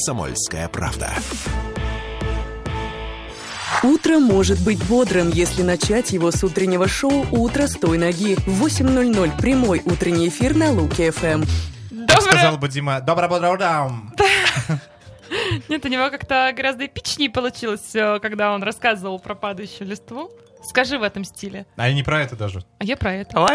«Комсомольская правда». Утро может быть бодрым, если начать его с утреннего шоу «Утро с той ноги». В 8:00 прямой утренний эфир на Луки ФМ. Как сказал бы Дима, доброе утро. Нет, у него как-то гораздо эпичнее получилось, когда он рассказывал про падающую листву. Скажи в этом стиле. А я не про это даже. А я про это.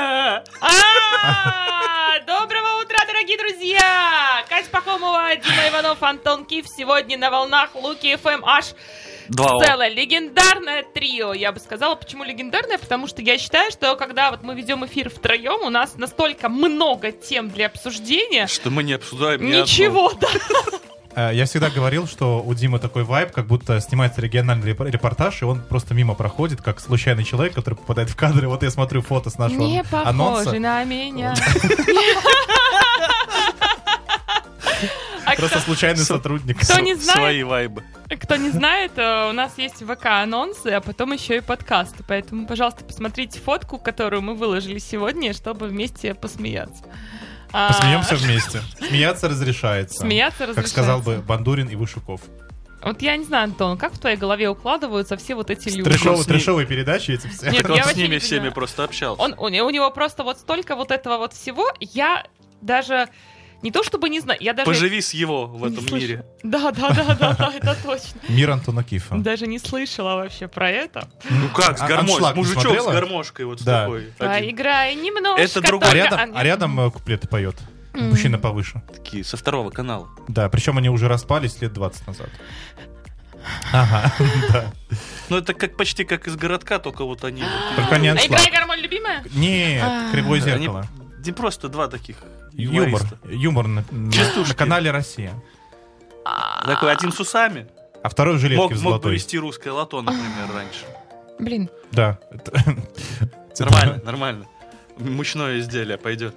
Доброго утра, дорогие друзья! Катя Пахомова, Дима Иванов, Антон Киф. Сегодня на волнах Луки ФМ аж целое легендарное трио. Я бы сказала, почему легендарное? Потому что я считаю, что когда вот мы ведем эфир втроем, у нас настолько много тем для обсуждения, что мы не обсуждаем ничего, да. Я всегда говорил, что у Димы такой вайб, как будто снимается региональный репортаж, и он просто мимо проходит, как случайный человек, который попадает в кадры. Вот я смотрю фото с нашего не анонса. похожи на меня. Просто случайный сотрудник. Кто не знает, свои вайбы. Кто не знает, у нас есть ВК-анонсы, а потом еще и подкасты. Поэтому, пожалуйста, посмотрите фотку, которую мы выложили сегодня, чтобы вместе посмеяться. Посмеемся вместе. Смеяться разрешается. Смеяться разрешается. Как сказал бы Бандурин и Вышуков. Вот я не знаю, Антон, как в твоей голове укладываются все вот эти люди? Трэшовые передачи эти все. Нет, он я с ними не всеми понимаю. просто общался. У него просто вот столько вот этого вот всего, я даже... Не то чтобы не знаю, я даже... Поживи с его в этом мире. Да, это точно. Мир Антона Кифа. Даже не слышала вообще про это. Ну как, с Аншлаг не мужичок смотрела? с гармошкой вот Да. такой. Поиграй немножко. Это другой. А рядом куплеты поет. Мужчина повыше. Такие, со второго канала. Да, причем они уже распались лет 20 назад. Ага, да. Ну это как почти как из городка, только вот они... Только не А аншлаг. играй гармонь любимая? Нет, Кривое Они зеркало. просто два таких Юмор юмориста. на канале «Россия». Такой один с усами. А второй в жилетке в Мог золотой. повести русское лото, например, раньше. Блин. Да. Нормально. Мучное изделие пойдет.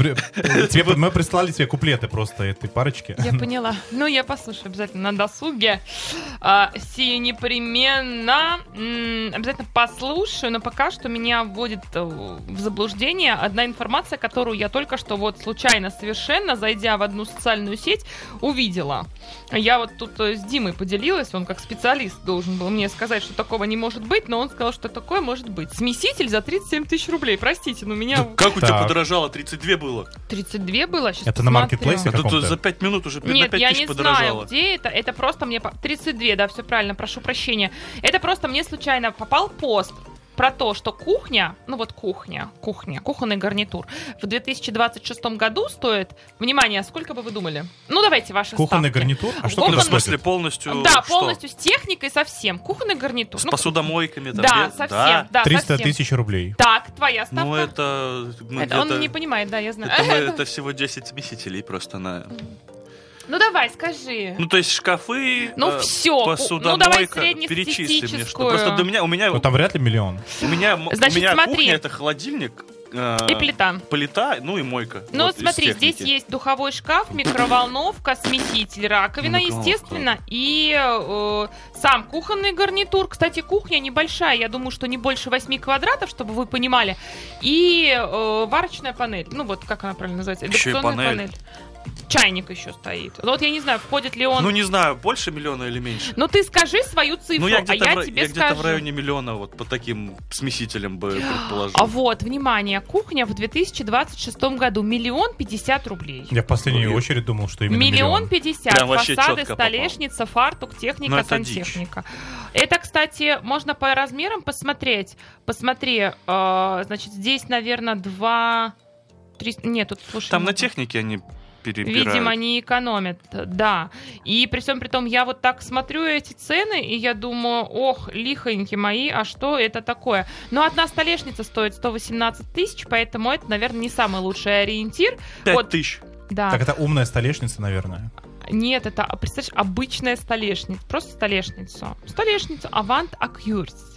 Мы прислали тебе куплеты просто этой парочки. Я поняла. Ну, я послушаю обязательно на досуге. Сию непременно обязательно послушаю, но пока что меня вводит в заблуждение одна информация, которую я только что вот случайно совершенно, зайдя в одну социальную сеть, увидела. Я вот тут с Димой поделилась, он как специалист должен был мне сказать, что такого не может быть, но он сказал, что такое может быть. Смеситель за 37 тысяч рублей. Простите, но меня... Да как у тебя Так. подорожало? 32 было. 32 было? Сейчас Это на посмотрю. маркетплейсе? А тут каком-то? за 5 минут уже на Нет, 5 я тысяч не подорожало. знаю, где это. Это просто мне... 32, да, все правильно, прошу прощения. Это просто мне случайно попал пост про то, что кухня, ну вот кухонный гарнитур в 2026 году стоит, внимание, сколько бы вы думали? Ну, давайте ваши Кухонный ставки. гарнитур? А что Кухонный- туда В смысле входит? полностью? Да, что? полностью с техникой совсем. Кухонный гарнитур. С Ну, посудомойками? Там, да, без- совсем. Да, 300 совсем. тысяч рублей. Так, твоя ставка. Ну это... мы Это он где-то- не понимает, да, я знаю. Это всего 10 смесителей просто на... Ну давай, скажи. Ну то есть шкафы, Ну всё. посудомойка, Ну, давай перечисли мне, что среднестатистическую. просто у меня Ну там вряд ли миллион. Значит, смотри. кухня это холодильник, И плита. плита, ну и мойка. Ну, Вот из смотри, техники. здесь есть духовой шкаф, микроволновка, смеситель, раковина, Микроволновка. естественно, и сам кухонный гарнитур. Кстати, кухня небольшая, я думаю, что не больше 8 квадратов, чтобы вы понимали. И варочная панель. Ну, вот как она правильно называется? Еще и Индукционная панель. Чайник еще стоит. Вот я не знаю, входит ли он... Ну не знаю, больше миллиона или меньше. Ну, ты скажи свою цифру, Ну я а где-то, я тебе где-то скажу. в районе миллиона вот по таким смесителям бы предположил. А вот, внимание, кухня в 2026 году 1 050 000 рублей. Я в последнюю Ой. очередь думал, что именно 1 миллион. 050 000. Прям вообще Фасады, чётко попал. столешница, фартук, техника, Ну, это сантехника. Это, кстати, можно по размерам посмотреть. Посмотри, значит, здесь, наверное, 2... 3... Нет, тут, слушай... Там ну, на технике они перебирают. видимо, не экономят, да. И при всем при том, я вот так смотрю эти цены, и я думаю, ох, лихоньки мои, а что это такое? Но одна столешница стоит 118 тысяч, поэтому это, наверное, не самый лучший ориентир. 5 тысяч. Да. Так это умная столешница, наверное. Нет, это, представляешь, обычная столешница. Просто столешница. Столешница Avant Accuarts.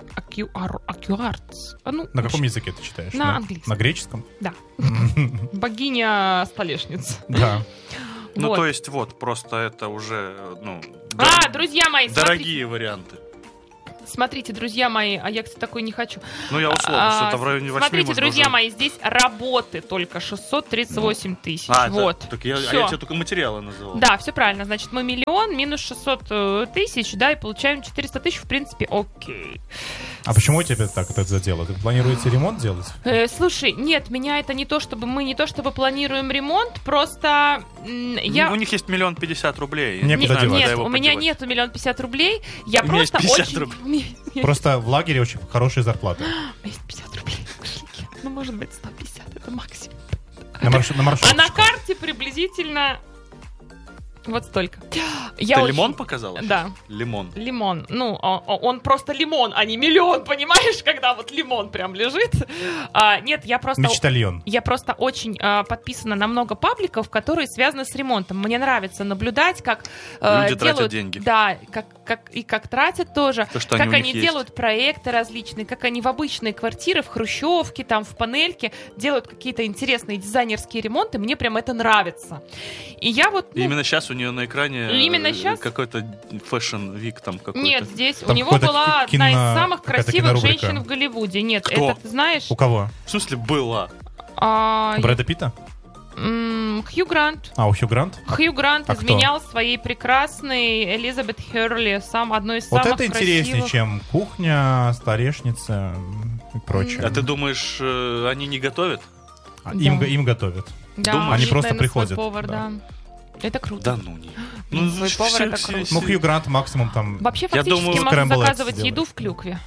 Ну, На каком языке ты читаешь? На английском. На греческом? Да. Богиня столешниц. Да. Ну Вот. то есть вот, просто это уже, ну... Друзья мои, дорогие варианты. Смотрите, друзья мои, а я, кстати, такой не хочу. Ну, я условно, что-то в районе 8 Смотрите, можно друзья уже. мои, здесь работы только 638 тысяч. Вот. Вот. Так я Всё. тебе только материалы называл. Да, все правильно. Значит, мы миллион минус 600 тысяч, да, и получаем 400 тысяч, в принципе, окей. А почему тебе так это задело? Ты планируете ремонт делать? Слушай, нет, меня это не то, чтобы мы не то, чтобы планируем ремонт, просто я... У них есть 1 50 000 рублей. Некуда Не знаю, девать. куда Нет, его у меня подевать. нету 1 050 000 рублей. Я У меня есть просто 50 очень... рублей. Просто в лагере очень хорошие зарплаты. Есть 50 рублей в кошельке. Ну, может быть, 150, это максимум. На маршрутке. А на карте приблизительно вот столько. Ты Я очень- лимон показала? Да. Лимон. Лимон. Ну, он просто лимон, а не миллион, понимаешь, когда вот лимон прям лежит. Нет, я просто... Мечтальон. Я просто очень подписана на много пабликов, которые связаны с ремонтом. Мне нравится наблюдать, как Люди делают... тратят деньги. Да, как тратят тоже. То, что как они у они них есть. делают проекты различные, как они в обычные квартиры, в хрущевке, там, в панельке делают какие-то интересные дизайнерские ремонты. Мне прям это нравится. И я вот... И именно сейчас у нее на экране Именно щас? какой-то Fashion Week там какой-то. Нет, здесь Там у него какой-то была кино- одна из самых какая-то красивых кинорубрика. женщин в Голливуде. Нет, Кто? это ты знаешь? У кого? В смысле была? У Брэда Питта? Хью Грант. А, у Хью Грант? Хью Грант а кто? изменял своей прекрасной Элизабет Херли, одной из Вот самых это интереснее, красивых. чем кухня, столешница и прочее. А ты думаешь, они не готовят? Им готовят. Да, Думаешь? у Они них, просто наверное, свой приходят, повар, да. да. Это круто. Да ну не. Ну, свой повар это круто. Ну, Хью Грант максимум там... Вообще, Я фактически думаю, можно scramble заказывать eggs еду делать. в клюкве.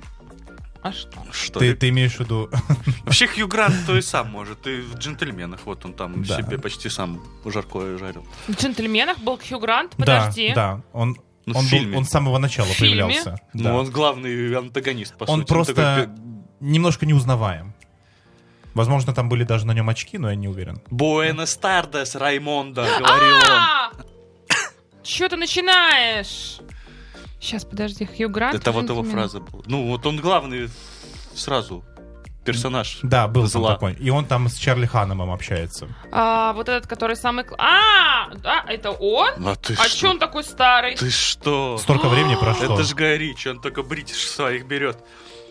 А что? Что Ты имеешь в виду... Вообще Хью Грант то и сам может. И в «Джентльменах» вот он там Да. себе почти сам жаркое жарил. В «Джентльменах» был Хью Грант, подожди. Да, он Ну, в был, фильме. он с самого начала В фильме? появлялся. Да. Ну, он главный антагонист, по Он сути. просто такой немножко неузнаваем. Возможно, там были даже на нем очки, но я не уверен. «Буэнос Тардес, Раймондо», говорил он. Че ты начинаешь? Сейчас, подожди, Хью Грант. Это вот его «Джентльмен». фраза была. Ну, вот он главный сразу персонаж. Да, был там Зла. такой. И он там с Чарли Ханнемом общается. Вот этот, который самый... да, это он? А ты А че он такой старый? Ты что? Столько времени прошло. Это ж Гай Ричи, он только бритиш своих берет.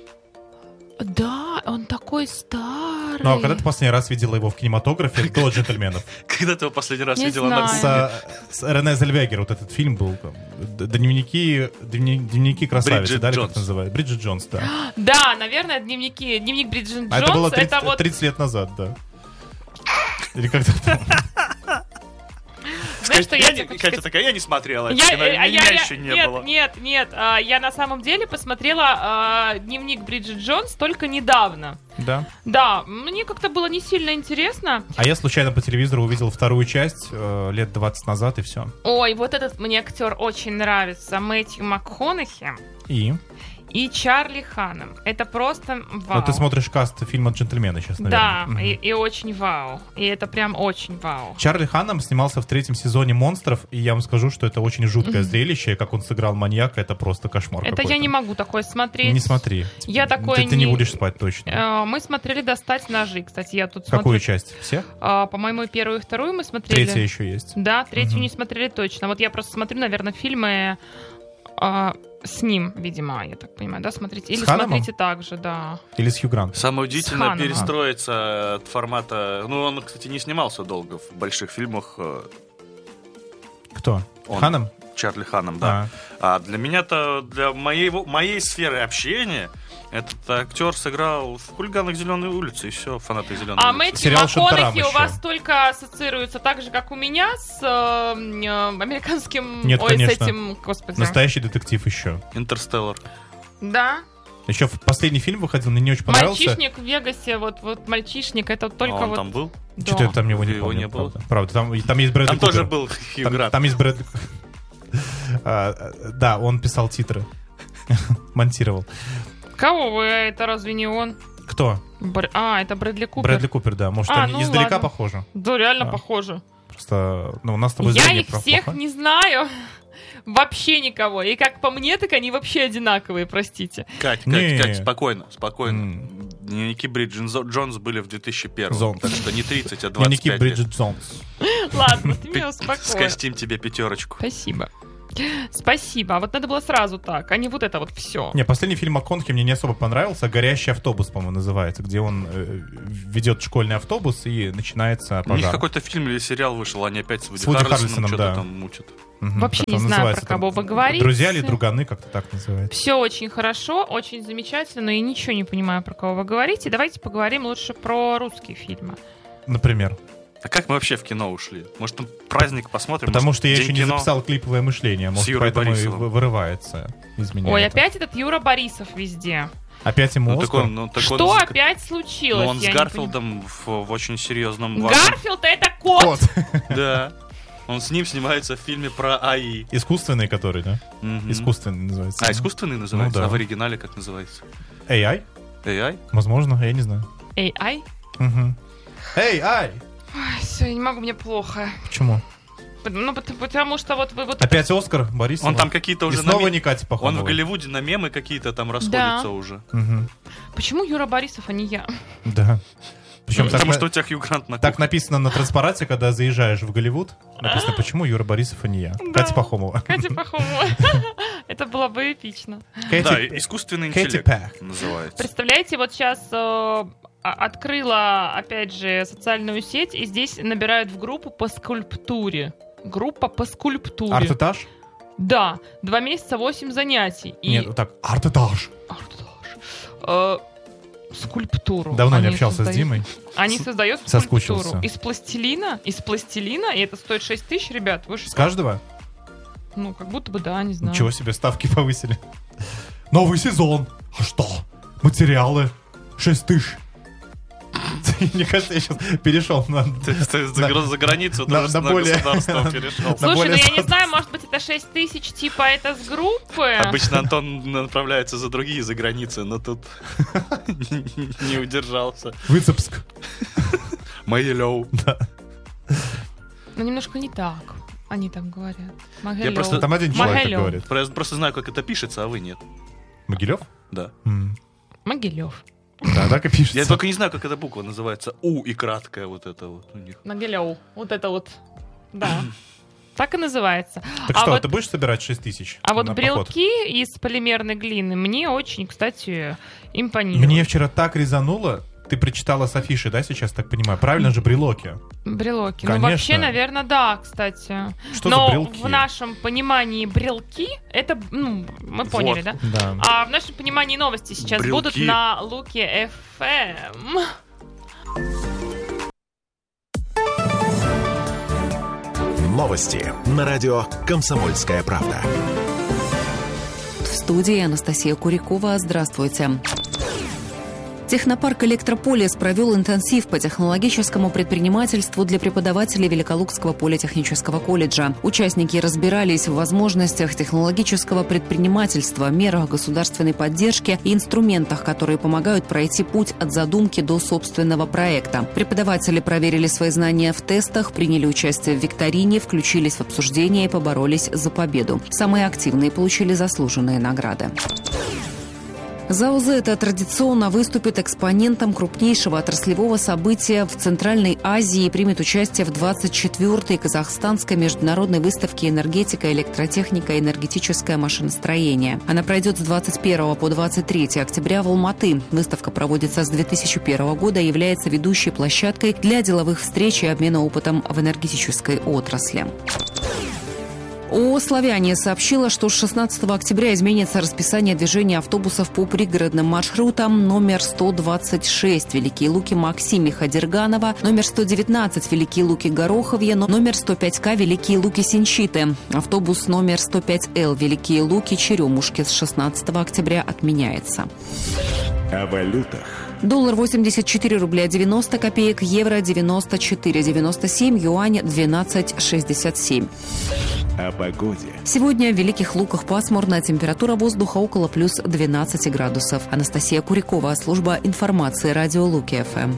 Да, он такой старый. Ну, а когда ты последний раз видела его в кинематографе до «Джентльменов»? Когда ты его последний раз Не видела знаю. на С Рене Зельвегер, вот этот фильм был. там, Дневники красавицы, Бриджит да, или как Джонс. это называют? Бриджит Джонс, да. Да, наверное, дневник Бриджит Джонс. А это было 30, это вот... 30 лет назад, да. Или как-то там. Знаешь, что я тебе хочу Катя сказать? такая, я не смотрела. Я- Меня еще не было. Нет, я на самом деле посмотрела дневник Бриджит Джонс только недавно. Да. Да, мне как-то было не сильно интересно. А я случайно по телевизору увидел вторую часть лет 20 назад, и все. Ой, вот этот мне актер очень нравится. Мэтью МакКонахи и Чарли Ханнем. Это просто вау. Ну, ты смотришь каст фильма «Джентльмены» сейчас, наверное. Да, Мгм. и очень вау. И это прям очень вау. Чарли Ханнем снимался в 3-м сезоне «Монстров», и я вам скажу, что это очень жуткое зрелище, и как он сыграл маньяка, это просто кошмар Это какой-то. я не могу такое смотреть. Не смотри. Я такое Ты не не- будешь спать точно. Мы смотрели «Достать ножи». Кстати, я тут Какую смотрю. часть? Все? По-моему, первую и вторую мы смотрели. Третья еще есть. Да, третью Мгм. не смотрели точно. Вот я просто смотрю, наверное, фильмы с ним, видимо, я так понимаю, да, смотрите. Или Ханнемом? смотрите так же, да. Или с Хью Грантом? Самое удивительное Ханнемом. перестроиться от формата... Ну, он, кстати, не снимался долго в больших фильмах. Кто? Он. Ханнем? Чарли Ханнем, да. А для меня-то, для моей сферы общения, этот актер сыграл в «Хулиганах Зеленой улицы», и все, фанаты Зеленой А улицы. Мэтью Сериал «Шантарам» МакКонахи у еще. вас только ассоциируется так же, как у меня, с американским... Нет, с конечно. этим, господи. Настоящий детектив еще. «Интерстеллар». Да. Еще последний фильм выходил, мне не очень понравился. Мальчишник в Вегасе, вот мальчишник, это только А он вот... там был? Да. Что-то я там его не Его помню, не было. правда. Правда, там есть Брэдли Там Купер. тоже был Хью Там, Грант. там есть Брэдли... Да, он писал титры. Монтировал. Кого вы? Это разве не он? Кто? Это Брэдли Купер. Брэдли Купер, да. Может, А, они ну издалека ладно. похожи. Да, реально Да. похоже. Просто, у нас с тобой Я зрение их всех плохое. не знаю. Вообще никого. И как по мне, так они вообще одинаковые, простите. Кать, Не. Кать, спокойно. Дневники Бриджит Джонс были в 2001. Зонс. Так что не 30, а 25 Дневники лет. Бриджит Джонс. Ладно, ты меня успокой. Скостим тебе 5. Спасибо. Спасибо. А вот надо было сразу так, а не вот это вот все. Не, последний фильм МакКонахи мне не особо понравился. «Горящий автобус», по-моему, называется, где он ведет школьный автобус и начинается пожар. У них какой-то фильм или сериал вышел, они опять с Вуди Харрельсоном, что-то да. там мутят. Вообще не знаю, про кого вы говорите. «Друзья» или «Друганы», как-то так называется. Все очень хорошо, очень замечательно, но я ничего не понимаю, про кого вы говорите. Давайте поговорим лучше про русские фильмы. Например. А как мы вообще в кино ушли? Может, там праздник посмотрим? Потому может, что я День еще не кино? записал клиповое мышление. Может, Юрой поэтому и Борисовым. вырывается из меня. Ой, это. опять этот Юра Борисов везде. Опять ему Ну, Оскар? Что опять случилось? Ну, он с Я не Гарфилдом в очень серьезном... понимаю. Гарфилд — это кот! Кот. Да. Он с ним снимается в фильме про АИ. Искусственный который, да? Мгм. Искусственный называется. А, искусственный называется? Ну, да. А в оригинале как называется? AI? AI? Возможно, я не знаю. AI? Угу. AI! Все, я не могу, мне плохо. Почему? Ну, потому что вот вы вот... Опять Оскар Борисова? Он там какие-то И уже... снова не Катя Он Пахомова. в Голливуде на мемы какие-то там расходятся Да. уже. Мгм. Почему Юра Борисов, а не я? Да. Причем Потому что у тебя Хью Грант на так кухне. написано на транспаранте, когда заезжаешь в Голливуд. Написано, почему Юра Борисов, а не я. Да. Катя Пахомова. Катя Пахомова. Это было бы эпично. Да, искусственный Кэти интеллект Пак. называется. Представляете, вот сейчас открыла, опять же, социальную сеть, и здесь набирают в группу по скульптуре. Группа по скульптуре. Арт-этаж? Да, 2 месяца, 8 занятий. И... Нет, вот так, арт-этаж. Скульптуру. Давно не Они общался с создают. Димой. Они создают скульптуру Соскучился. из пластилина, и это стоит 6 тысяч, ребят. Вы С что? каждого? Ну, как будто бы да, не знаю. Ничего себе, ставки повысили. Новый сезон. А что? Материалы. 6 тысяч. Мне кажется, я сейчас перешел на... Ты за границу на дружественного более- государства перешел. на Слушай, более ну я не сад- знаю, может быть, это 6 тысяч, типа, это с группы? Обычно Антон направляется за другие за границы, но тут не удержался. Вицебск. Могилев. Ну, немножко не так. Они там говорят. Я просто- Там один человек так Могилев. говорит. Я просто знаю, как это пишется, а вы нет. Могилев? Да. Могилев. Да, так и пишется. Я только не знаю, как эта буква называется. У и краткая вот это вот у них. Могилев. Вот это вот. Да. Так и называется. Так А что, вот- ты будешь собирать 6 тысяч? А вот на поход? брелки из полимерной глины мне очень, кстати, импонируют. Мне вчера так резануло. Ты прочитала с афиши, да, сейчас, так понимаю? Правильно же, брелоки. Брелоки. Конечно. Ну, вообще, наверное, да, кстати. Что Но за брелки? в нашем понимании брелки, это, ну, мы поняли, да? Да. А в нашем понимании новости сейчас Брелки. будут на Луке FM. Новости на радио «Комсомольская правда». В студии Анастасия Курякова. Здравствуйте. Технопарк «Электрополис» провел интенсив по технологическому предпринимательству для преподавателей Великолукского политехнического колледжа. Участники разбирались в возможностях технологического предпринимательства, мерах государственной поддержки и инструментах, которые помогают пройти путь от задумки до собственного проекта. Преподаватели проверили свои знания в тестах, приняли участие в викторине, включились в обсуждение и поборолись за победу. Самые активные получили заслуженные награды. ЗАО «Зета» традиционно выступит экспонентом крупнейшего отраслевого события в Центральной Азии и примет участие в 24-й Казахстанской международной выставке «Энергетика, электротехника и энергетическое машиностроение». Она пройдет с 21 по 23 октября в Алматы. Выставка проводится с 2001 года и является ведущей площадкой для деловых встреч и обмена опытом в энергетической отрасли. ООО «Славяне» сообщила, что с 16 октября изменится расписание движения автобусов по пригородным маршрутам номер 126 Великие Луки Максимиха Дерганова, номер 119 Великие Луки Гороховье, номер 105К Великие Луки Синчиты. Автобус номер 105Л Великие Луки Черемушки с 16 октября отменяется. О валютах. Доллар 84 рубля 90 копеек, евро 94,97, юань 12,67. О погоде. Сегодня в Великих Луках пасмурно, температура воздуха около плюс 12 градусов. Анастасия Курякова, служба информации радио Луки ФМ.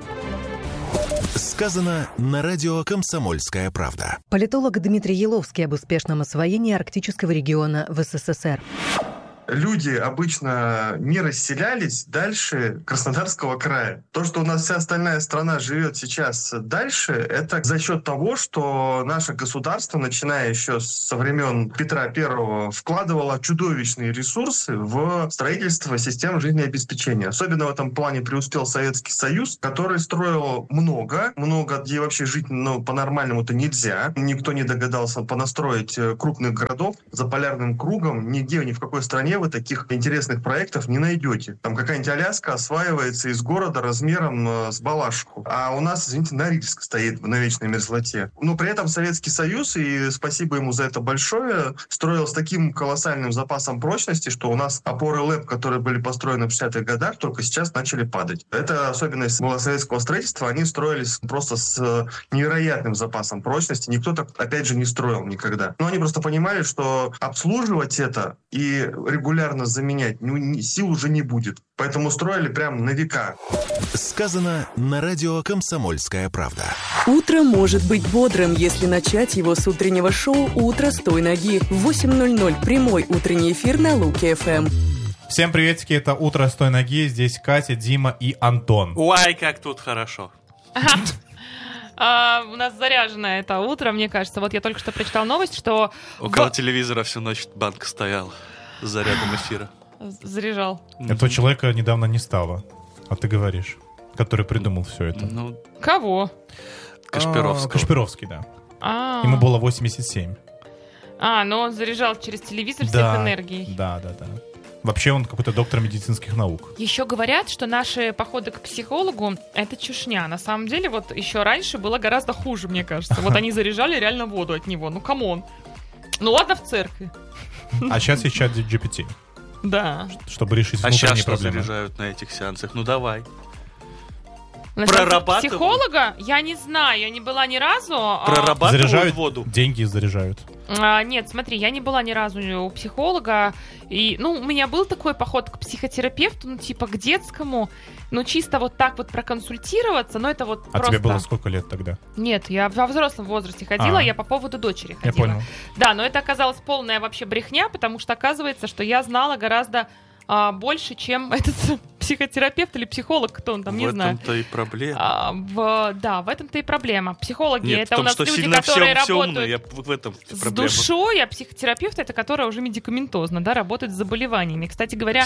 Сказано на радио «Комсомольская правда». Политолог Дмитрий Еловский об успешном освоении арктического региона в СССР. люди обычно не расселялись дальше Краснодарского края. То, что у нас вся остальная страна живет сейчас дальше, это за счет того, что наше государство, начиная еще со времен Петра I, вкладывало чудовищные ресурсы в строительство систем жизнеобеспечения. Особенно в этом плане преуспел Советский Союз, который строил много, где вообще жить по-нормальному-то нельзя. Никто не догадался понастроить крупных городов за полярным кругом. Нигде, ни в какой стране вы таких интересных проектов не найдете. Там какая-нибудь Аляска осваивается из города размером с Балашиху. А у нас, извините, Норильск стоит на вечной мерзлоте. Но при этом Советский Союз, и спасибо ему за это большое, строил с таким колоссальным запасом прочности, что у нас опоры ЛЭП, которые были построены в 60-х годах, только сейчас начали падать. Это особенность была советского строительства. Они строились просто с невероятным запасом прочности. Никто так, опять же, не строил никогда. Но они просто понимали, что обслуживать это и регулярно заменять сил уже не будет. Поэтому строили прям на века. Сказано на радио «Комсомольская правда». Утро может быть бодрым, если начать его с утреннего шоу «Утро с той ноги». В 8:00 прямой утренний эфир на Луки-ФМ. Всем приветики, это «Утро с той ноги». Здесь Катя, Дима и Антон. Ой, как тут хорошо. У нас заряженное это утро, мне кажется. Вот я только что прочитал новость, что... Около телевизора всю ночь банка стояла с зарядом эфира. Заряжал. Этого человека недавно не стало, а ты говоришь, который придумал все это. Кого? Кашпировского. Кашпировский, да. Ему было 87. Но он заряжал через телевизор всех энергий. Да. Вообще он какой-то доктор медицинских наук. Еще говорят, что наши походы к психологу — это чушня. На самом деле, вот еще раньше было гораздо хуже, мне кажется. Вот они заряжали реально воду от него. Ну, камон. Ну, ладно, в церкви. А сейчас есть чат GPT. Да. Чтобы решить внутренние проблемы. А сейчас что заряжают на этих сеансах? Ну, давай. Прорабатывают? Психолога? Я не знаю, я не была ни разу. Прорабатывают заряжают воду? Деньги заряжают. Нет, смотри, я не была ни разу у психолога. И, у меня был такой поход к психотерапевту, типа к детскому. Чисто вот так вот проконсультироваться, но это вот просто... А тебе было сколько лет тогда? Нет, я во взрослом возрасте ходила, я по поводу дочери ходила. Я понял. Да, но это оказалось полная вообще брехня, потому что оказывается, что я знала гораздо больше, чем этот психотерапевт или психолог, кто он там, не знаю. В этом-то и проблема. Да, в этом-то и проблема. Психологи — Нет, это у нас люди, которые работают в этом с душой, а психотерапевт — это которая уже медикаментозно, да, работает с заболеваниями. Кстати говоря,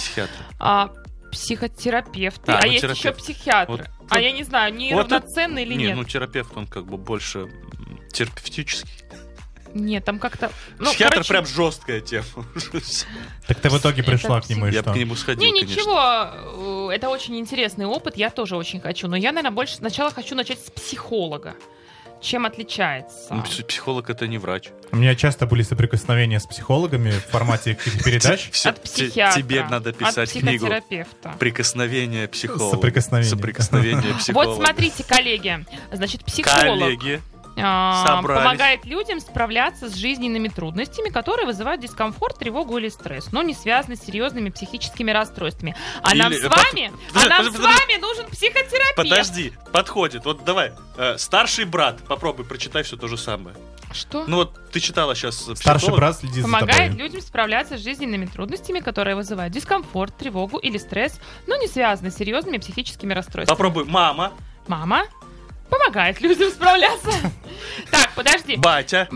психотерапевты, есть еще психиатры. Вот, я не знаю, они равноценны или нет. Терапевт, он как бы больше терапевтический. Нет, там как-то... Психиатр прям жесткая тема. Так ты в итоге пришла к нему и что? Я бы к нему сходил, ничего, это очень интересный опыт, я тоже очень хочу. Но я, наверное, больше сначала хочу начать с психолога. Чем отличается? Психолог — это не врач. У меня часто были соприкосновения с психологами в формате каких-то передач. От психиатра. Тебе надо писать книгу «Прикосновение психолога». Соприкосновение психолога. Вот смотрите, коллеги. Значит, психолог помогает людям справляться с жизненными трудностями, которые вызывают дискомфорт, тревогу или стресс, но не связаны с серьезными психическими расстройствами. Нам с вами нужен психотерапевт. Подожди, подходит. Вот давай, старший брат, попробуй, прочитай все то же самое. Что? Вот ты читала сейчас старший брат следит за тобой. Помогает людям справляться с жизненными трудностями, которые вызывают дискомфорт, тревогу или стресс, но не связаны с серьезными психическими расстройствами. Попробуй, мама. Помогает людям справляться. Так, подожди. Батя.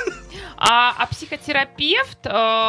А психотерапевт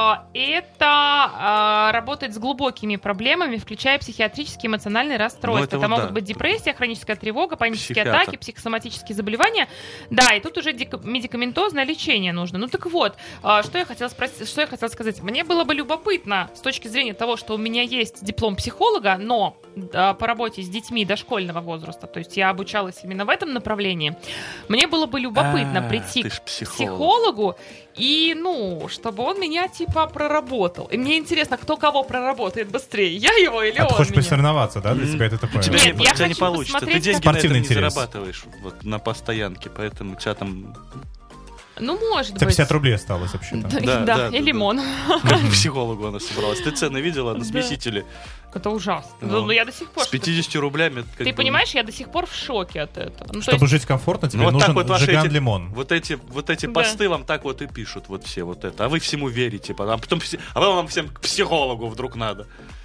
это работает с глубокими проблемами, включая психиатрические и эмоциональные расстройства. Это могут быть депрессия, хроническая тревога, панические атаки, психосоматические заболевания. Да, и тут уже медикаментозное лечение нужно. Так вот, что я хотела сказать. Мне было бы любопытно с точки зрения того, что у меня есть диплом психолога, но по работе с детьми дошкольного возраста, то есть я обучалась именно в этом направлении, мне было бы любопытно прийти к психологу и, чтобы он меня, проработал. И мне интересно, кто кого проработает быстрее, я его или он меня. Ты хочешь посоревноваться, да? Для тебя это такое? У тебя не получится. Ты деньги на это не зарабатываешь на постоянке, поэтому у тебя там... Ну, может У тебя быть. 50 рублей осталось вообще-то. Да, и лимон. К психологу она собралась. Ты цены видела на смесителе? Это ужасно. Ну, Но я до сих пор... С 50 рублями... Ты понимаешь, я до сих пор в шоке от этого. Ну, Чтобы жить комфортно, тебе вот так нужен вот Жиган Лимон. Вот эти Да. посты вам так вот и пишут, вот все вот это. А вы всему верите. А потом вам всем к психологу вдруг надо.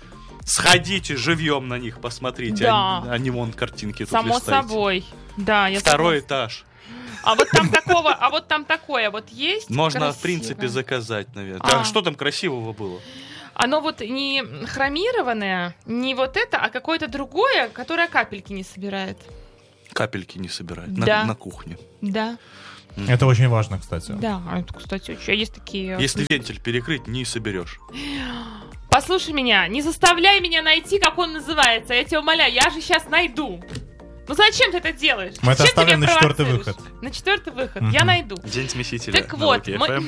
Сходите живьем на них, посмотрите. Да. А не вон картинки тут Само листайте. собой. Да, я Второй согласна. этаж. А вот там такое вот есть. Можно, красиво. в принципе, заказать, наверное. А. Что там красивого было? Оно вот не хромированное, не вот это, а какое-то другое, которое капельки не собирает. Капельки не собирать Да. на кухне. Да, Это очень важно, кстати. да. А это, кстати, очень... есть такие... Если вентиль перекрыть, не соберешь. Послушай меня, не заставляй меня найти, как он называется. Я тебя умоляю, я же сейчас найду. Ну зачем ты это делаешь? Мы это Зачем ты оставим меня на 4-й провоцируешь? выход. На 4-й выход. Мгм. Я найду. День смесителя Так на вот, Луки мы- FM.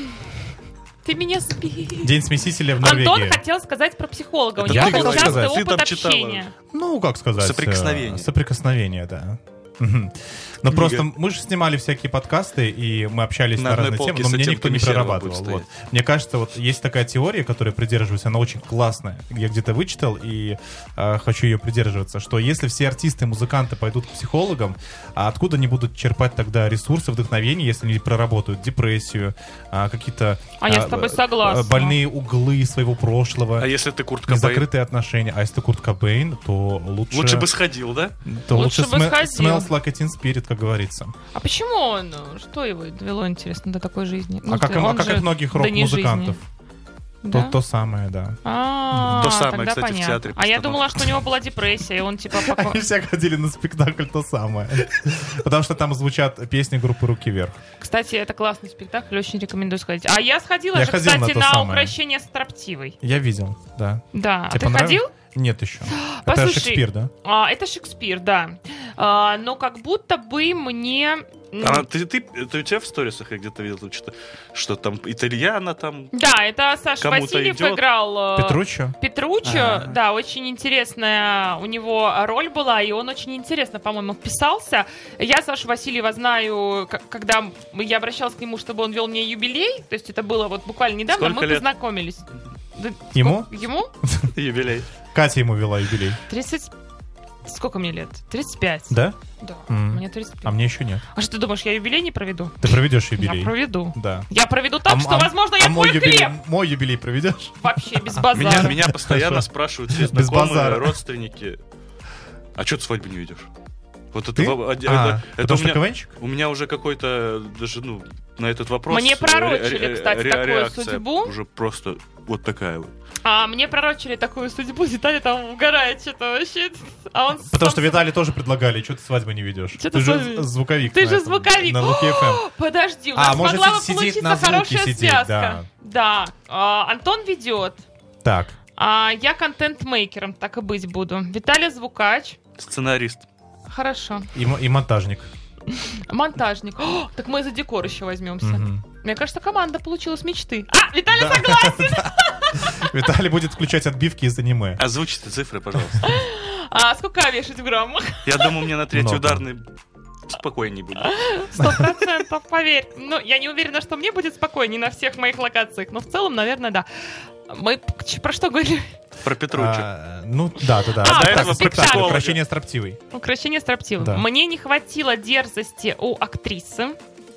Ты меня сбил. День смесителя в Норвегии. Антон хотел сказать про психолога. У Это него ты был хотел частый сказать. Ты опыт там читала. общения. Ну, как сказать? Соприкосновение. Соприкосновение, да. Мгм. Но Книга. просто мы же снимали всякие подкасты, и мы общались На на одной разные полке темы, но с мне этим никто не комиссаром прорабатывал. будет Вот. Мне кажется, вот есть такая теория, которой придерживаюсь, она очень классная. Я где-то вычитал и хочу ее придерживаться, что если все артисты и музыканты пойдут к психологам, а откуда они будут черпать тогда ресурсы, вдохновения, если они проработают депрессию, какие-то А я с тобой согласна. больные углы своего прошлого, А если ты Курт Кобейн? незакрытые отношения. А если ты Курт Кобейн, то Лучше бы сходил, да? то Лучше лучше бы сходил. smells like a teen spirit, как говорится. А почему он? Что его довело, интересно, до такой жизни? Ну, а как, он как же и многих до не рок-музыкантов. жизни. Да? То самое, да. То самое, тогда кстати, в понятно. театре А я постановка. думала, что у него была депрессия, и он типа... Они все ходили на спектакль то самое. Потому что там звучат песни группы «Руки вверх». Кстати, это классный спектакль, очень рекомендую сходить. А я сходила Я же, ходил на кстати, то на самое. «Укрощение строптивой». Я видел, да. Да. А Тебе ты понравилось? ходил? Нет еще. Это Послушай, Шекспир, да? Это Шекспир, да. Но как будто бы мне... Ты у тебя в сторисах я где-то видел, что там итальяна там... Да, это Саша Кому-то Васильев идет. играл... Петруччо? Петруччо, да, очень интересная у него роль была, и он очень интересно, по-моему, вписался. Я Сашу Васильева знаю, когда я обращалась к нему, чтобы он вел мне юбилей, то есть это было вот буквально недавно, Сколько мы лет? познакомились. Да, Ему? сколько? Ему? Юбилей. Катя ему вела юбилей. 30... Сколько мне лет? 35. Да? Да, М. мне 35. А мне еще нет. А что ты думаешь, я юбилей не проведу? Ты проведешь юбилей? Я проведу. Да. Я проведу так, что, возможно, я мой твой юбилей, хлеб. мой юбилей проведешь? Вообще, без базара. Меня постоянно Хорошо. спрашивают все Без знакомые, базара. родственники. А что ты свадьбу не видишь? Вот это, Ты? это Потому у что меня, КВНчик? у меня уже какой-то даже, на этот вопрос... Мне пророчили, кстати, такую реакция судьбу. Уже просто вот такая вот. А мне пророчили такую судьбу, Виталий там угорает что-то вообще. А он Потому сам- что Виталий тоже предлагали, что ты свадьбу не ведешь. Чё Ты ты же свадьбу- звуковик. Ты на же этом, звуковик. На Луки FM. Подожди, у нас может, могла бы сидит получиться на звуке, хорошая сидит, связка. Да. Антон ведет. Так. А я контент-мейкером, так и быть буду. Виталий звукач. Сценарист. Хорошо. И монтажник. Монтажник. О, так мы за декор еще возьмемся. Мгм. Мне кажется, команда получилась мечты. А, Виталий согласен. Виталий будет включать отбивки из аниме. Озвучите цифры, пожалуйста. А сколько вешать в граммах? Я думаю, мне на третий Много. ударный спокойней будет. 100%, поверь. Ну, я не уверена, что мне будет спокойнее на всех моих локациях, но в целом, наверное, да. Мы про что говорили? Про Петруччо. Ну, да. до Так, этого спектакль психолога. «Укрощение строптивой». Укрощение строптивым. Да. Мне не хватило дерзости у актрисы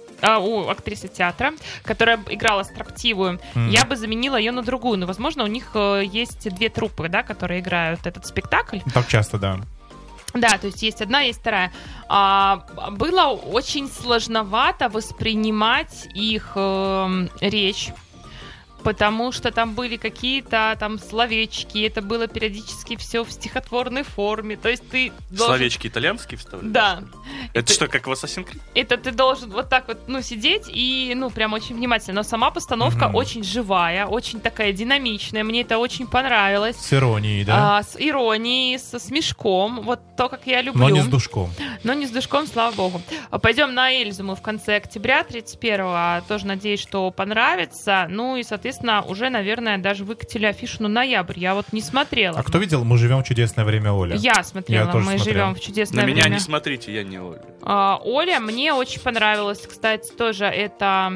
театра, которая играла строптивую. Я бы заменила ее на другую, но, возможно, у них есть две труппы, да, которые играют этот спектакль. Так часто, да. Да, то есть есть одна, есть вторая. Было очень сложновато воспринимать их речь, потому что там были какие-то там словечки, это было периодически все в стихотворной форме. То есть ты должен... Словечки итальянские вставляют? Да. Это что, как в Assassin's Creed? Это ты должен вот так вот, сидеть и, прям очень внимательно. Но сама постановка Мгм. очень живая, очень такая динамичная. Мне это очень понравилось. С иронией, да? С иронией, со смешком. Вот то, как я люблю. Но не с душком. Но не с душком, слава богу. Пойдем на Эльзу мы в конце октября 31-го. Тоже надеюсь, что понравится. Ну и, соответственно, уже, наверное, даже выкатили афишу на ноябрь. Я вот не смотрела. А кто видел «Мы живем в чудесное время», Оля? Я смотрела. Я тоже Мы смотрел. живем в чудесное На меня время. не смотрите, я не Оля. Оля мне очень понравилась, кстати, тоже это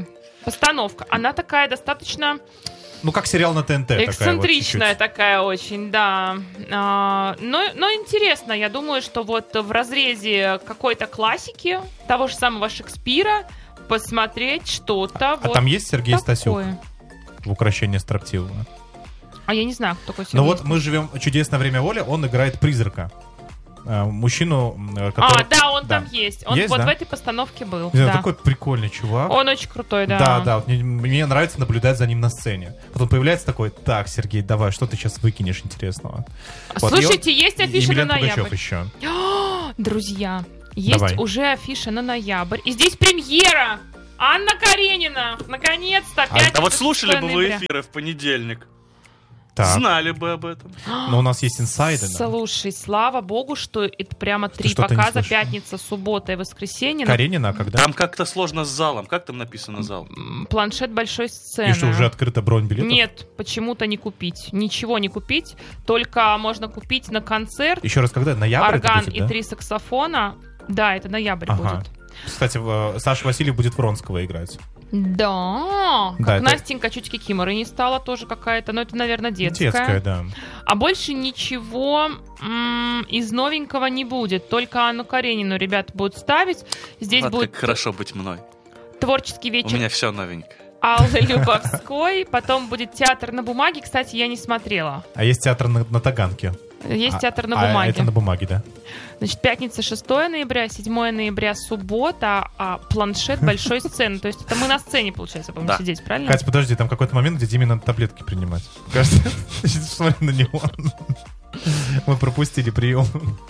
Постановка. Она такая достаточно... Ну, как сериал на ТНТ. Эксцентричная такая очень, да. Но интересно, я думаю, что вот в разрезе какой-то классики, того же самого Шекспира, посмотреть что-то. А там есть Сергей Стасюк такое. В «Укрощении строптивого»? А я не знаю, кто такой Сергей. Ну вот мы живем «Чудесное время Оли», он играет призрака. Мужчину, который... да, он там есть. Он есть, вот да? в этой постановке был. Да. Такой прикольный чувак. Он очень крутой, да. Да, вот мне нравится наблюдать за ним на сцене. Потом появляется такой: так, Сергей, давай, что ты сейчас выкинешь интересного? Слушайте, есть афиша на ноябрь. Пугачев еще. Друзья, есть уже афиша на ноябрь. И здесь премьера! Анна Каренина! Наконец-то! А вот слушали бы вы эфиры в понедельник. Так. Знали бы об этом. Но у нас есть инсайды. Слушай, слава богу, что это прямо 3 показа: пятница, суббота и воскресенье. Каренина, а когда? Там как-то сложно с залом. Как там написано зал? Планшет большой сцены. И что, уже открыта бронь билетов? Нет, почему-то не купить. Ничего не купить. Только можно купить на концерт. Еще раз, когда? Ноябрь? Орган будет, и 3 саксофона. Да, это ноябрь будет. Кстати, Саша Васильев будет Вронского играть. Да, как это... Настенька чуть кикиморой не стала, тоже какая-то, но это, наверное, детская. Детская, да. А больше ничего из новенького не будет, только Анну Каренину ребята будут ставить. Здесь будет как хорошо быть мной. Творческий вечер. У меня все новенькое. Аллы Любовской, потом будет театр на бумаге, кстати, я не смотрела. А есть театр на Таганке. Есть театр на бумаге. Это на бумаге, да. Значит, пятница 6 ноября, 7 ноября суббота, а планшет большой сцены. То есть это мы на сцене, получается, будем сидеть, правильно? Катя, подожди, там какой-то момент, где Диме надо таблетки принимать. Кажется, смотри на него. Мы пропустили прием.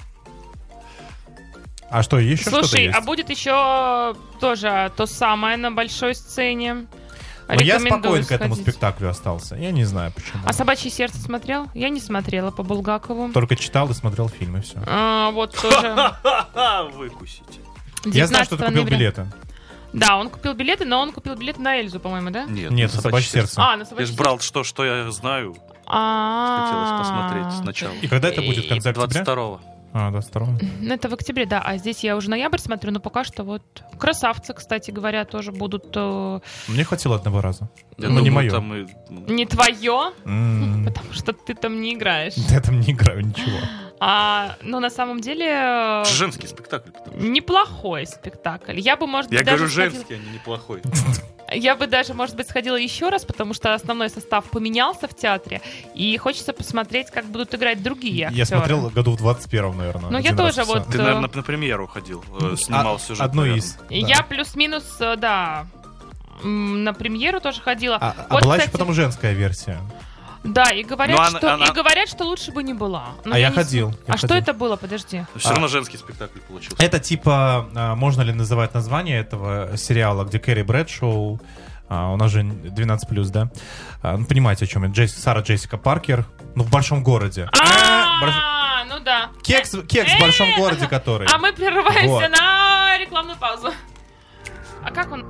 А что, еще что-то есть? Слушай, а будет еще тоже то самое на большой сцене. Но я спокоен к этому спектаклю остался. Я не знаю, почему. А «Собачье сердце» смотрел? Я не смотрела по Булгакову. Только читал и смотрел фильмы, все. Вот тоже. Выкусите. Я знаю, что ты купил билеты. Да, он купил билеты, но он купил билеты на Эльзу, по-моему, да? Нет, на «Собачье сердце». На «Собачье сердце». Я же брал что я знаю. Хотелось посмотреть сначала. И когда это будет? В конце октября? 22-го. 22-го. Это в октябре, да. А здесь я уже ноябрь смотрю, но пока что вот «Красавцы», кстати говоря, тоже будут... Мне хватило одного раза. Но не мое. Не твое? Потому что ты там не играешь. Я там не играю, ничего. Но на самом деле... Женский спектакль. Неплохой спектакль. Я бы, может быть, Я говорю женский, а не неплохой. Я бы даже, может быть, сходила еще раз, потому что основной состав поменялся в театре, и хочется посмотреть, как будут играть другие актеры. Я смотрел году в 21-м, наверное. Ну, я тоже вот... Ты, наверное, на премьеру ходил, снимал сюжет. Одну из. Я плюс-минус, да, на премьеру тоже ходила. Вот, была еще потом женская версия. Да, и говорят, что лучше бы не была. Но я ходил. Что это было? Подожди. Все равно женский спектакль получился. Это типа, можно ли называть название этого сериала, где Кэрри Брэдшоу, у нас же 12+, да? Ну, понимаете, о чем я. Сара Джессика Паркер, в большом городе. Ну да. Кекс в большом городе, который. А мы прерываемся на рекламную паузу. А как он...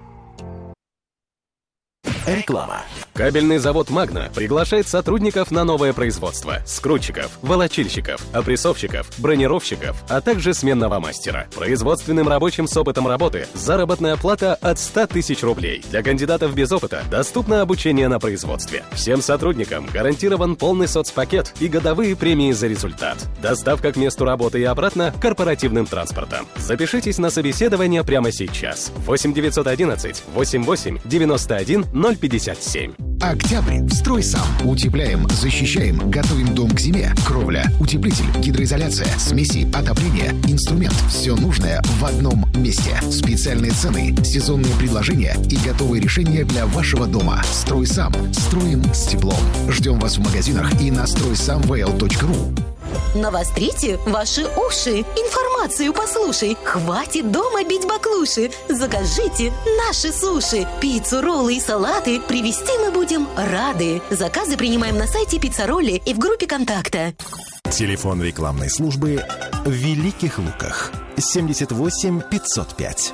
Реклама. Кабельный завод «Магна» приглашает сотрудников на новое производство. Скрутчиков, волочильщиков, опрессовщиков, бронировщиков, а также сменного мастера. Производственным рабочим с опытом работы заработная плата от 100 тысяч рублей. Для кандидатов без опыта доступно обучение на производстве. Всем сотрудникам гарантирован полный соцпакет и годовые премии за результат. Доставка к месту работы и обратно корпоративным транспортом. Запишитесь на собеседование прямо сейчас. 8 911 88 91 057. Октябрь. Строй сам. Утепляем, защищаем, готовим дом к зиме. Кровля, утеплитель, гидроизоляция, смеси, отопление, инструмент. Все нужное в одном месте. Специальные цены, сезонные предложения и готовые решения для вашего дома. Строй сам. Строим с теплом. Ждем вас в магазинах и на стройсамвл.ру. Навострите ваши уши. Информацию послушай. Хватит дома бить баклуши. Закажите наши суши. Пиццу, роллы и салаты привезти мы будем рады. Заказы принимаем на сайте Пиццаролли и в группе контакта. Телефон рекламной службы в Великих Луках. 78 505.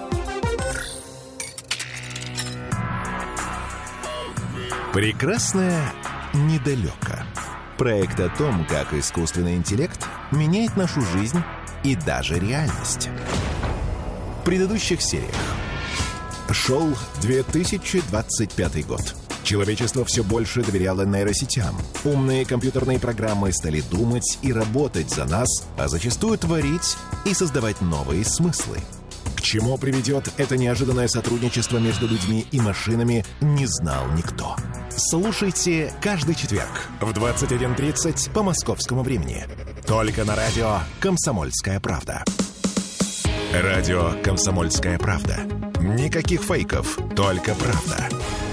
Прекрасное недалеко. Проект о том, как искусственный интеллект меняет нашу жизнь и даже реальность. В предыдущих сериях. Шел 2025 год. Человечество все больше доверяло нейросетям. Умные компьютерные программы стали думать и работать за нас, а зачастую творить и создавать новые смыслы. К чему приведет это неожиданное сотрудничество между людьми и машинами, не знал никто. Слушайте каждый четверг в 21:30 по московскому времени. Только на радио «Комсомольская правда». Радио «Комсомольская правда». Никаких фейков, только правда.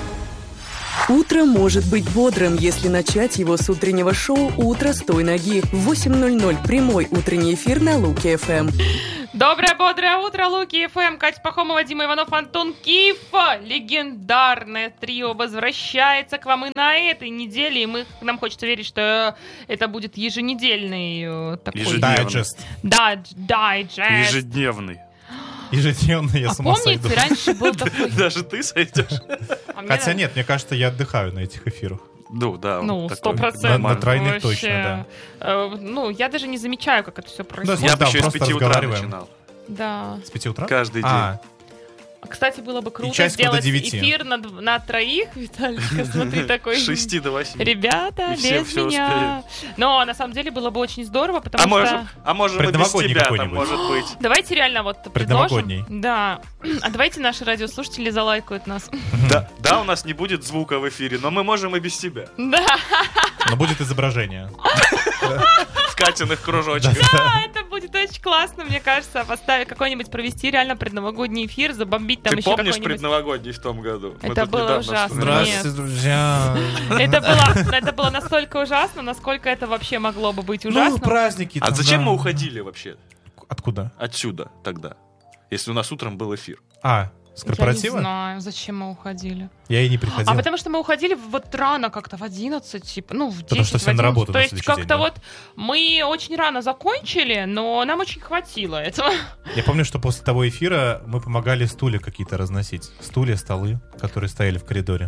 Утро может быть бодрым, если начать его с утреннего шоу «Утро с той ноги». В 8:00 прямой утренний эфир на Луки ФМ. Доброе, бодрое утро, Луки ФМ, Катя Пахомова, Дима Иванов, Антон Киф. Легендарное трио возвращается к вам и на этой неделе. И нам хочется верить, что это будет еженедельный такой... Дайджест. Дайджест. Ежедневный. Ежедневный, я с ума сойду. Помните, раньше был такой... Даже ты сойдешь. Хотя нет, мне кажется, я отдыхаю на этих эфирах. Ну, да. 100%. На тройных точно, да. Я даже не замечаю, как это все происходит. Я бы еще с 5 утра начинал. Да. С 5 утра? Каждый день. Кстати, было бы круто сделать эфир на троих, Виталичка, смотри, такой... С 6 до 8. Ребята, без меня. Но на самом деле было бы очень здорово, потому что... А можем и без тебя там, может быть. Давайте реально вот предложим. Да. А давайте наши радиослушатели залайкают нас. Да, у нас не будет звука в эфире, но мы можем и без тебя. Да. Но будет изображение. В Катиных кружочках. Да, это будет очень классно, мне кажется. Поставить какой-нибудь, провести реально предновогодний эфир, забомбить там еще какой-нибудь... Ты помнишь предновогодний в том году? Это было ужасно. Здравствуйте, друзья. Это было настолько ужасно, насколько это вообще могло бы быть ужасно. Ну, праздники. А зачем мы уходили вообще? Откуда? Отсюда тогда. Если у нас утром был эфир. С корпоратива? Я не знаю, зачем мы уходили. Я и не приходил. А потому что мы уходили вот рано как-то, в 11, типа, в 10, потому что все на работу. То есть как-то вот мы очень рано закончили, но нам очень хватило этого. Я помню, что после того эфира мы помогали стулья какие-то разносить. Стулья, столы, которые стояли в коридоре.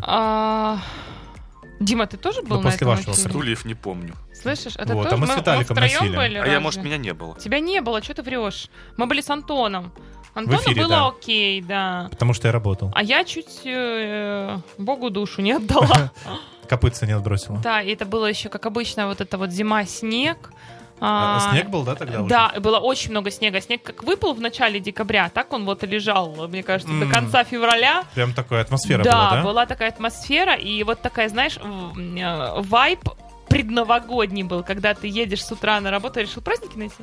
Дима, ты тоже был на после этом вашего эфире? Стульев не помню. Слышишь, это вот, тоже мы с Виталиком носили. были? А может, меня не было? Тебя не было, что ты врешь? Мы были с Антоном. Антону эфире, было да. окей, да. Потому что я работал. А я чуть Богу душу не отдала. Копытца не отбросила. Да, и это было еще, как обычно, вот это вот зима, снег. Снег был, да, тогда? Да, было очень много снега. Снег как выпал в начале декабря, так он вот и лежал, мне кажется, до конца февраля. Прям такая атмосфера была, да? Да, была такая атмосфера, и вот такая, знаешь, вайб предновогодний был, когда ты едешь с утра на работу, решил праздники найти?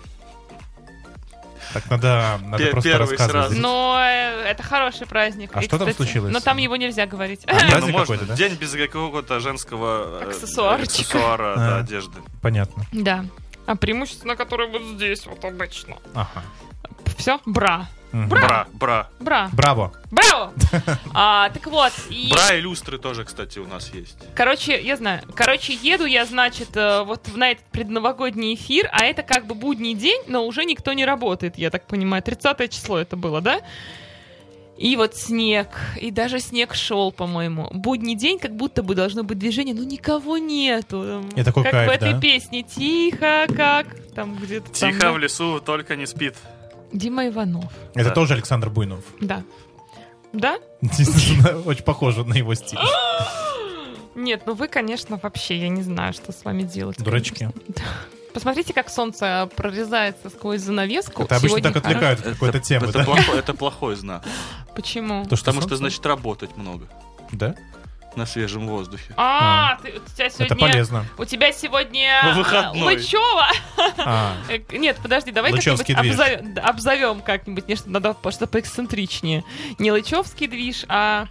Так надо просто рассказывать. Но это хороший праздник. А что там случилось? Но там его нельзя говорить. Праздник какой-то, да? День без какого-то женского аксессуара, да, одежды. Понятно. Да. А преимущественно, который вот здесь вот обычно. Ага. Все? Бра. Браво. Браво. Так вот. Бра и люстры тоже, кстати, у нас есть. Короче, я знаю. Еду я, значит, вот на этот предновогодний эфир, а это как бы будний день, но уже никто не работает, я так понимаю. 30 число это было, да? И вот снег, и даже снег шел, по-моему. Будний день, как будто бы должно быть движение, но никого нету. И такой как кайф, в этой да? песне. Тихо, как там где-то. Тихо там, в лесу, только не спит. Дима Иванов. Это тоже Александр Буйнов. Да. Да? Очень похоже на его стиль. Нет, вы, конечно, вообще, я не знаю, что с вами делать. Дурачки. Посмотрите, как солнце прорезается сквозь занавеску. Это обычно так отвлекают от какой-то темы, да? Это плохой знак. Почему? Потому что, значит, работать много. Да? На свежем воздухе. У тебя сегодня... Это полезно. У тебя сегодня выходной. Лычева. Нет, подожди, давай как-нибудь обзовем как-нибудь. Нет, надо что-то поэксцентричнее. Не Лычевский движ, а...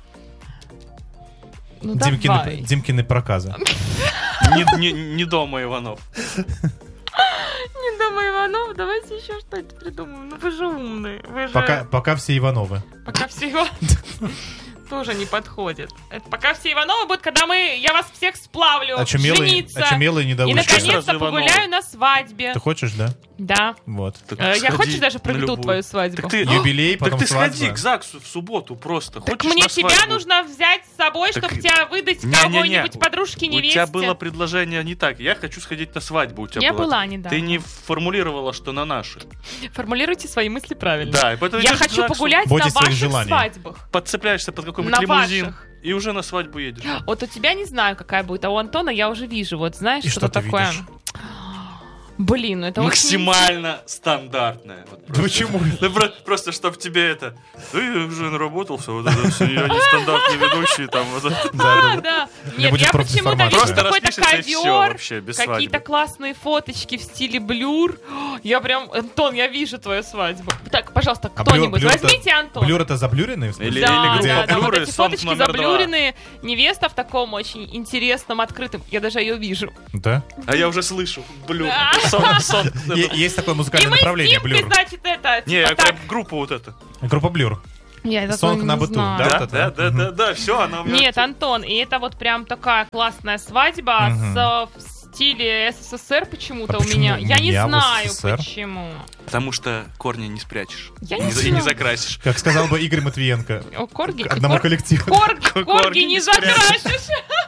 Димкины проказы. Не дома Иванов. Не дома Иванов, давайте еще что-нибудь придумаем. Вы же умные. Пока все Ивановы. Пока все Ивановы. Тоже не подходит. Это пока все Ивановы будут, когда я вас всех сплавлю, жениться. Очумелые недоучки. И наконец-то погуляю на свадьбе. Ты хочешь, да? Да. Вот. Я хочешь даже проведу твою свадьбу? Юбилей, потом так ты свадьба. сходи к ЗАГСу в субботу просто. Так Хочешь мне на тебя свадьбу? нужно взять с собой, чтобы тебя выдать кого-нибудь подружке, невесте. У тебя было предложение не так. Я хочу сходить на свадьбу. У тебя Я было. была недавно. Ты не формулировала, что на наши. Формулируйте свои мысли правильно. Да, и поэтому я идешь к хочу ЗАГСу, погулять на ваших свадьбах. Подцепляешься под какой-нибудь На лимузин. ваших. И уже на свадьбу едешь. Вот у тебя не знаю, какая будет, а у Антона я уже вижу. Вот знаешь, И что что ты такое? видишь? Блин, ну это максимально стандартная. Вот просто, почему? Просто чтобы тебе это... Ты уже наработался, вот это все, я нестандартный ведущий, там вот это. Да. Нет, я почему-то вижу какой-то ковер, какие-то классные фоточки в стиле блюр. Я прям... Антон, я вижу твою свадьбу. Так, пожалуйста, кто-нибудь, возьмите Антона. Блюр это заблюренные? Или да, группа вот блюры, эти сонг фоточки номер 2. заблюренные. Невеста в таком очень интересном, открытом. Я даже ее вижу. Да? А я уже слышу блюр. Есть такое музыкальное направление, блюр. Значит, это... Не, группа вот эта. Группа блюр. Я это Сонг на быту, да, все, она у меня... Нет, Антон, и это вот прям такая классная свадьба в стиле СССР почему-то у меня. Я не знаю, почему. Потому что корни не спрячешь. И не закрасишь. Как сказал бы Игорь Матвиенко. Одному коллективу. Корги не закрасишь.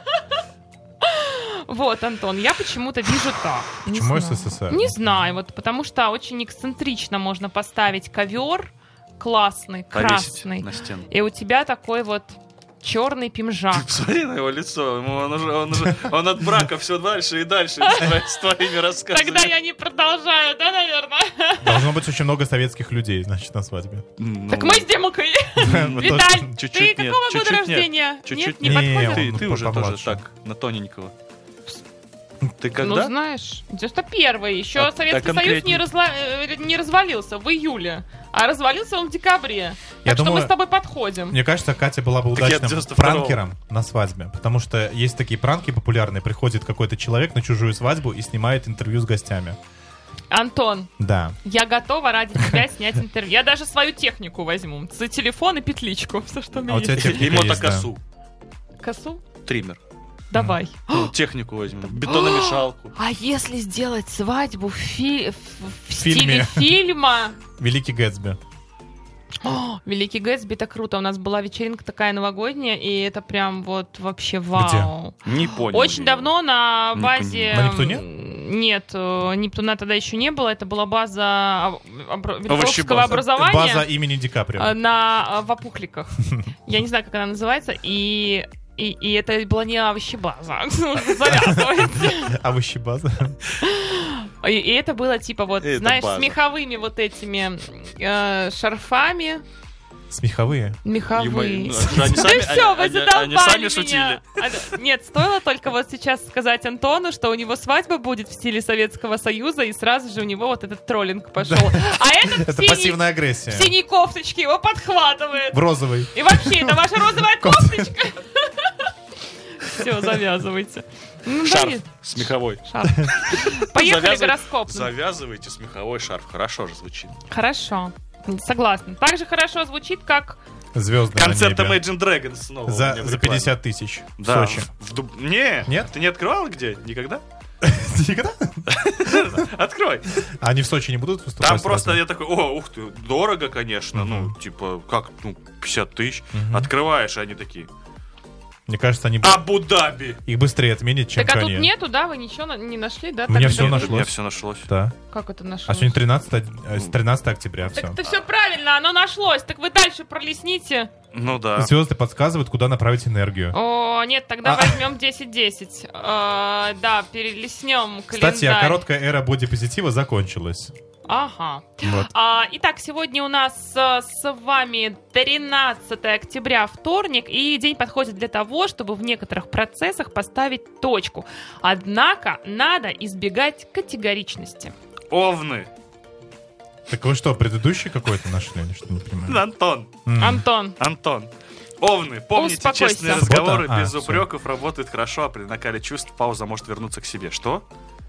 Вот, Антон, я почему-то вижу так. Почему СССР? Не знаю, вот потому что очень эксцентрично можно поставить ковер классный, красный. На стену. И у тебя такой вот черный пимжак. Ты посмотри на его лицо. Он от брака все дальше и дальше с твоими рассказами. Тогда я не продолжаю, да, наверное? Должно быть очень много советских людей, значит, на свадьбе. Так мы с Демкой. Виталь, ты какого года рождения? Нет, не подходит? Ты уже тоже так, на тоненького. Ты когда? Ну, знаешь, 91-й. Еще Советский Союз не развалился в июле, а развалился он в декабре. Так что мы с тобой подходим. Мне кажется, Катя была бы удачным пранкером на свадьбе, потому что есть такие пранки популярные. Приходит какой-то человек на чужую свадьбу и снимает интервью с гостями. Антон, да. Я готова ради тебя снять интервью. Я даже свою технику возьму. За телефон и петличку. Все, что у меня есть. И мотокосу. Косу? Триммер. Давай. Технику возьмем, бетономешалку. А если сделать свадьбу в стиле фильма? Великий Гэтсби. Великий Гэтсби, это круто. У нас была вечеринка такая новогодняя, и это прям вот вообще вау. Где? Не понял. Очень давно на базе... На Нептуне? Нет, Нептуна тогда еще не было. Это была база Великовского образования. База имени Ди Каприо. В Опухликах. Я не знаю, как она называется. И это была не овощебаза. Завязывайте. Овощебаза. И это было типа вот, знаешь, с меховыми вот этими шарфами. Смеховые? Меховые. Да все, вы задолбали меня. Нет, стоило только вот сейчас сказать Антону, что у него свадьба будет в стиле Советского Союза, и сразу же у него вот этот троллинг пошел. А этот это пассивная агрессия. В синей кофточке его подхватывает. В розовой. И вообще, это ваша розовая кофточка. Все, завязывайте. Шарф смеховой. Поехали, гороскоп. Завязывайте смеховой шарф. Хорошо же звучит. Хорошо. Согласна. Так же хорошо звучит, как... Звезды концерт Imagine Dragons снова. За 50 тысяч в Сочи. Нет? Ты не открывал где? Никогда? Никогда? Открой. Они в Сочи не будут выступать? Там просто я такой, ух ты, дорого, конечно. Ну, типа, как, 50 тысяч. Открываешь, и они такие... Мне кажется, они... Абу-Даби! Их быстрее отменят, чем так, а Kanye. тут нету, да? Вы ничего не нашли, да? У меня все нашлось. У меня все нашлось. Да. Как это нашлось? А сегодня 13 октября, все. Так это все правильно, оно нашлось. Так вы дальше пролистните. Ну да. Звезды подсказывают, куда направить энергию. О, нет, тогда возьмем 10-10. Да, перелистнем календарь. Кстати, короткая эра бодипозитива закончилась. Ага. Вот. Итак, сегодня у нас с вами 13 октября, вторник, и день подходит для того, чтобы в некоторых процессах поставить точку. Однако надо избегать категоричности. Овны. Так вы что, предыдущий какой-то нашли или что, не понимаю? Антон. Овны, помните, успокойся. честные разговоры без упреков работают хорошо, а при накале чувств пауза может вернуться к себе. Что?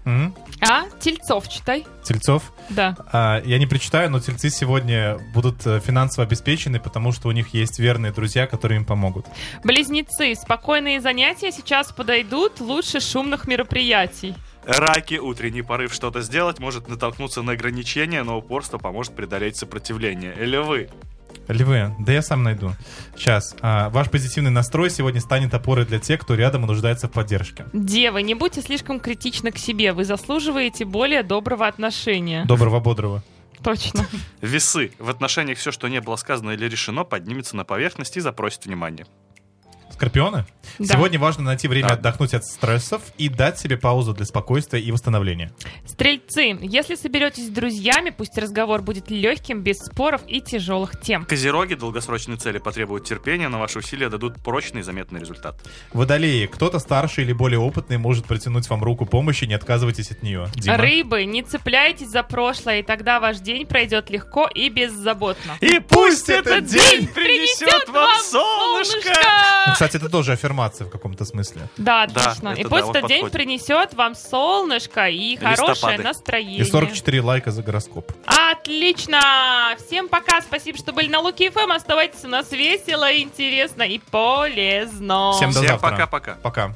Тельцов читай. Тельцов? Да. Я не прочитаю, но тельцы сегодня будут финансово обеспечены, потому что у них есть верные друзья, которые им помогут. Близнецы. Спокойные занятия сейчас подойдут лучше шумных мероприятий. Раки, утренний порыв что-то сделать может натолкнуться на ограничения, но упорство поможет преодолеть сопротивление. Львы. Львы, да я сам найду. Сейчас. Ваш позитивный настрой сегодня станет опорой для тех, кто рядом и нуждается в поддержке. Девы, не будьте слишком критичны к себе. Вы заслуживаете более доброго отношения. Доброго, бодрого. Точно. Весы. В отношениях все, что не было сказано или решено, поднимется на поверхность и запросит внимание. Скорпионы? Да. Сегодня важно найти время отдохнуть от стрессов и дать себе паузу для спокойствия и восстановления. Стрельцы, если соберетесь с друзьями, пусть разговор будет легким, без споров и тяжелых тем. Козероги, долгосрочные цели потребуют терпения, но ваши усилия дадут прочный и заметный результат. Водолеи, кто-то старший или более опытный может протянуть вам руку помощи, не отказывайтесь от нее. Дима? Рыбы, не цепляйтесь за прошлое, и тогда ваш день пройдет легко и беззаботно. И пусть этот день принесет вам солнышко! Кстати, это тоже аффирмация в каком-то смысле. Да, отлично. И пусть этот день подходит. принесет вам солнышко и хорошее Листопады. настроение. И 44 лайка за гороскоп. Отлично! Всем пока, спасибо, что были на Луки ФМ. Оставайтесь у нас весело, интересно и полезно. Всем до завтра. Пока-пока. Пока.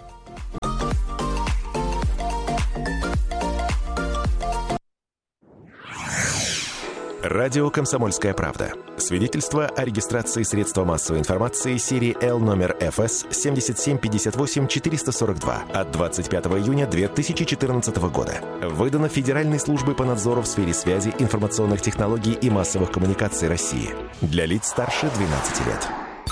Радио «Комсомольская правда». Свидетельство о регистрации средства массовой информации серии Л номер ФС 7758-442 от 25 июня 2014 года. Выдано Федеральной службой по надзору в сфере связи, информационных технологий и массовых коммуникаций России. Для лиц старше 12 лет.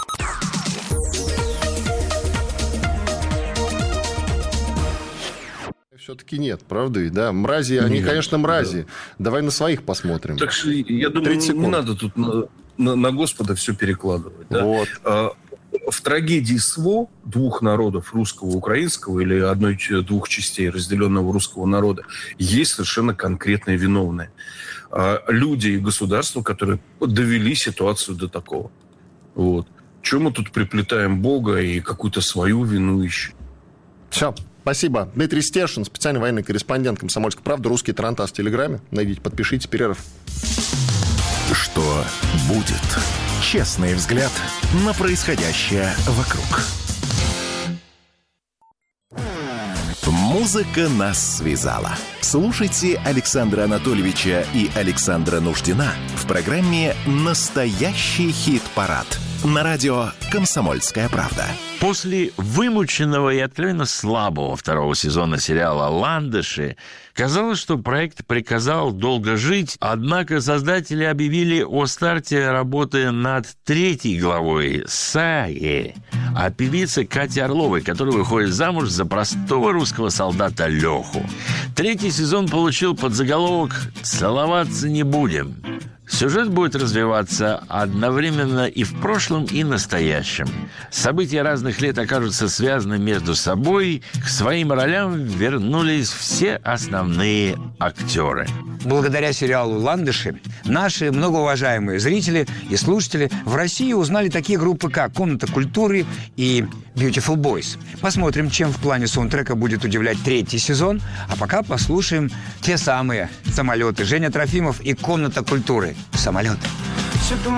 Все-таки нет, правда ведь, да? Мрази, они, конечно, мрази. Да. Давай на своих посмотрим. Так что, я думаю, не надо тут на Господа все перекладывать. Да? Вот. В трагедии СВО двух народов, русского и украинского, или двух частей разделенного русского народа, есть совершенно конкретные виновные. Люди и государства, которые довели ситуацию до такого. Вот. Чего мы тут приплетаем Бога и какую-то свою вину ищем? Все. Спасибо. Дмитрий Стешин, специальный военный корреспондент «Комсомольской правды», русский тарантас в Телеграме. Найдите, подпишитесь, перерыв. Что будет? Честный взгляд на происходящее вокруг. Музыка нас связала. Слушайте Александра Анатольевича и Александра Нуждина в программе «Настоящий хит-парад» на радио «Комсомольская правда». После вымученного и откровенно слабого второго сезона сериала «Ландыши» казалось, что проект приказал долго жить, однако создатели объявили о старте работы над 3 главой «Саи» о певице Кате Орловой, которая выходит замуж за простого русского солдата Леху. 3 сезон получил подзаголовок «Целоваться не будем». Сюжет будет развиваться одновременно и в прошлом, и настоящем. События разных лет окажутся связаны между собой. К своим ролям вернулись все основные актеры. Благодаря сериалу «Ландыши» наши многоуважаемые зрители и слушатели в России узнали такие группы, как «Комната культуры» и «Beautiful Boys». Посмотрим, чем в плане саундтрека будет удивлять 3 сезон. А пока послушаем те самые «Самолеты». Женя Трофимов и «Комната культуры». Самолеты.